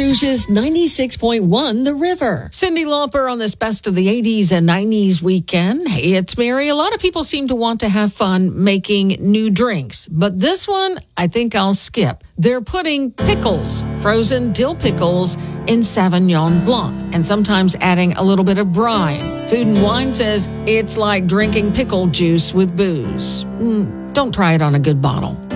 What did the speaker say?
Rouge's 96.1 The River. Cyndi Lauper on this Best of the 80s and 90s weekend. Hey, it's Mary. A lot of people seem to want to have fun making new drinks, but this one I think I'll skip. They're putting pickles, frozen dill pickles, in Sauvignon Blanc and sometimes adding a little bit of brine. Food and Wine says it's like drinking pickle juice with booze. Don't try it on a good bottle.